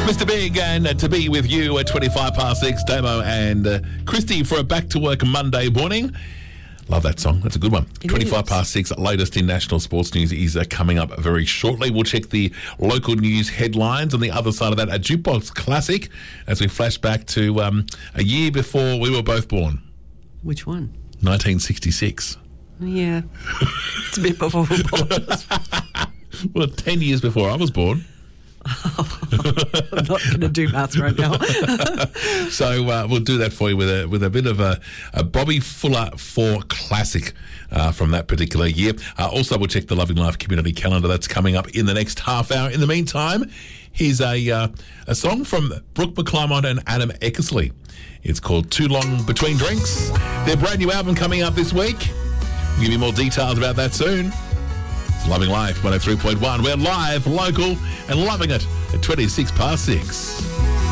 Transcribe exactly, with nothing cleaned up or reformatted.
Mister Big and uh, To Be With You at twenty-five past six, Damo and uh, Christy for a back-to-work Monday morning. Love that song. That's a good one. It twenty-five is. past six, latest in national sports news is uh, coming up very shortly. We'll check the local news headlines. On the other side of that, a jukebox classic as we flash back to um, a year before we were both born, Which one? nineteen sixty-six. Yeah. It's a bit before we were born. Well, ten years before I was born. I'm not going to do maths right now. So uh, we'll do that for you with a with a bit of a, a Bobby Fuller four classic uh, from that particular year. Uh, also, we'll check the Loving Life community calendar that's coming up in the next half hour. In the meantime, here's a uh, a song from Brooke McClymont and Adam Eckersley. It's called Too Long Between Drinks. Their brand new album coming up this week. We'll give you more details about that soon. It's Loving Life one oh three point one. We're live, local, and loving it at twenty-six past six.